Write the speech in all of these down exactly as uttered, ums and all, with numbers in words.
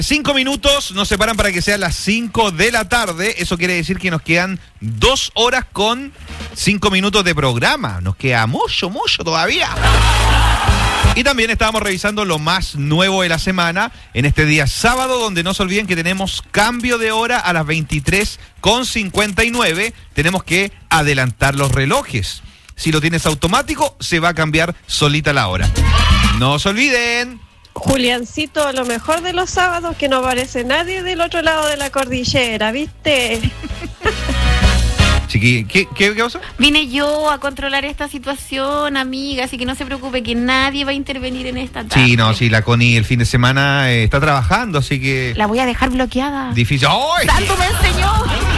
Cinco minutos nos separan para que sea las cinco de la tarde. Eso quiere decir que nos quedan dos horas con cinco minutos de programa. Nos queda mucho, mucho todavía. Y también estábamos revisando lo más nuevo de la semana en este día sábado, donde no se olviden que tenemos cambio de hora a las veintitrés con cincuenta y nueve. Tenemos que adelantar los relojes. Si lo tienes automático, se va a cambiar solita la hora. No se olviden. Juliancito, lo mejor de los sábados que no aparece nadie del otro lado de la cordillera, ¿viste? Chiqui, ¿qué, qué, qué pasó? Vine yo a controlar esta situación, amiga, así que no se preocupe que nadie va a intervenir en esta tarde. Sí, no, sí, la Connie el fin de semana eh, está trabajando, así que... La voy a dejar bloqueada. Difícil. ¡Ay! ¡Santo me enseñó!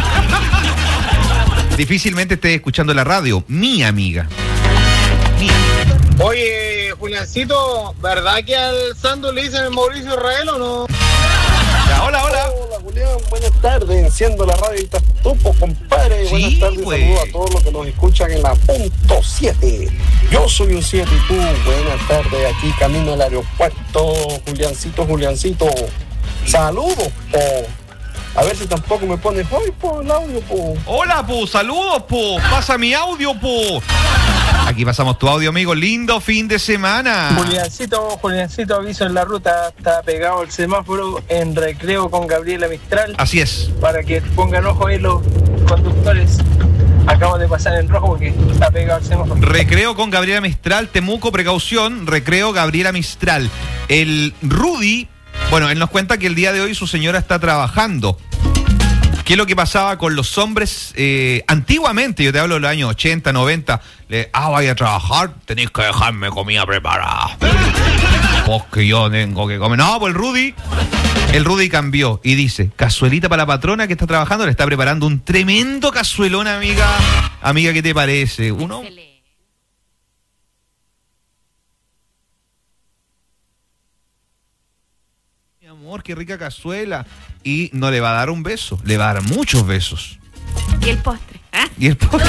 Difícilmente esté escuchando la radio, mi amiga. Mi amiga. Oye, Juliancito, ¿verdad que al Santo le dicen el Mauricio Israel o no? Ya, hola, hola. Hola, Julián, buenas tardes. Enciendo la radio y estás tú, pues, compadre. Sí, buenas tardes, wey. saludos a todos los que nos escuchan en la punto siete. Yo soy un siete y tú, buenas tardes. Aquí camino al aeropuerto, Juliancito, Juliancito. Saludos, po. A ver si tampoco me pones hoy, po, el audio, po. Hola, pu, saludos, pu. Pasa mi audio, pu. Aquí pasamos tu audio, amigo. Lindo fin de semana. Juliancito, Juliancito, aviso en la ruta. Está pegado el semáforo en Recreo con Gabriela Mistral. Así es. Para que pongan ojo ahí los conductores. Acabo de pasar en rojo porque está pegado el semáforo. Recreo con Gabriela Mistral, Temuco, precaución. Recreo Gabriela Mistral. El Rudy, bueno, él nos cuenta que el día de hoy su señora está trabajando. ¿Qué es lo que pasaba con los hombres eh, antiguamente? Yo te hablo de los años ochenta, noventa. Le, ah, vaya a trabajar, tenéis que dejarme comida preparada. Porque yo tengo que comer. No, pues el Rudy, el Rudy cambió y dice, cazuelita para la patrona que está trabajando, le está preparando un tremendo cazuelón, amiga. Amiga, ¿qué te parece? Uno... Excelente. Mi amor, qué rica cazuela. Y no le va a dar un beso, le va a dar muchos besos. Y el postre. ¿Ah? Y el postre.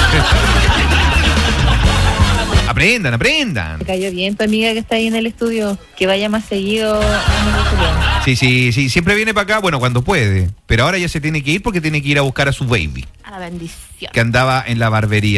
Aprendan, aprendan. Me cayó bien tu amiga que está ahí en el estudio, que vaya más seguido. Sí, sí, sí, siempre viene para acá, bueno, cuando puede. Pero ahora ya se tiene que ir porque tiene que ir a buscar a su baby, A la bendición. que andaba en la barbería.